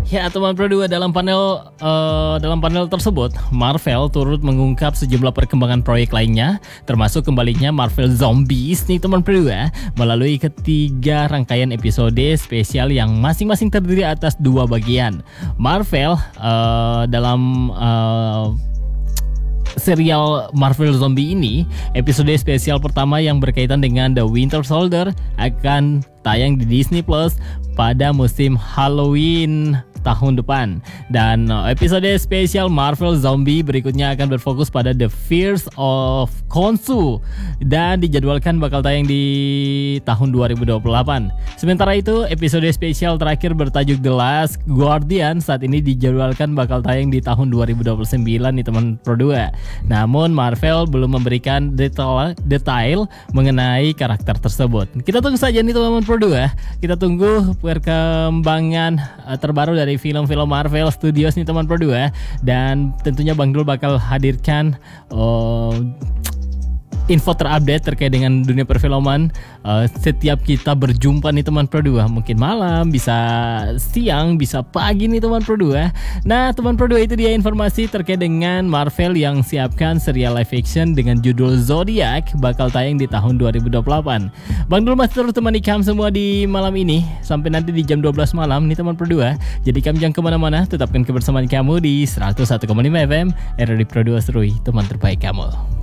Ya teman Pro 2, dalam panel tersebut Marvel turut mengungkap sejumlah perkembangan proyek lainnya, termasuk kembalinya Marvel Zombies nih teman Pro 2, melalui ketiga rangkaian episode spesial yang masing-masing terdiri atas 2 bagian. Marvel dalam serial Marvel Zombie ini, episode spesial pertama yang berkaitan dengan The Winter Soldier akan tayang di Disney Plus pada musim Halloween tahun depan. Dan episode spesial Marvel Zombie berikutnya akan berfokus pada The Fears of Khonshu dan dijadwalkan bakal tayang di tahun 2028. Sementara itu, episode spesial terakhir bertajuk The Last Guardian saat ini dijadwalkan bakal tayang di tahun 2029 nih teman Pro 2. Namun Marvel belum memberikan detail mengenai karakter tersebut. Kita tunggu saja nih teman Pro 2. Kita tunggu perkembangan terbaru dari film-film Marvel Studios nih teman Pro 2, dan tentunya Bang Dul bakal hadirkan info terupdate terkait dengan dunia perfilman setiap kita berjumpa nih teman Pro 2. Mungkin malam, bisa siang, bisa pagi nih teman Pro 2. Nah teman Pro 2, itu dia informasi terkait dengan Marvel yang siapkan serial live action dengan judul Zodiac bakal tayang di tahun 2028. Bang Dul masih terus temani kamu semua di malam ini sampai nanti di jam 12 malam nih teman Pro 2. Jadi kamu jangan kemana-mana, tetapkan kebersamaan kamu di 101,5 FM RRI Pro 2 Serui, teman terbaik kamu.